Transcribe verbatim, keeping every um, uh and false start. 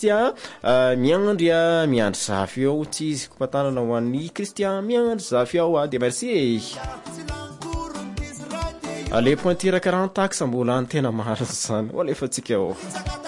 Christian miandry miandry zafy eo tsy izy kompatanana ho an'ny Christian miandry zafy eo de merci ale pointure quarante taxe mbola antena maro zany ho alefa tsika eo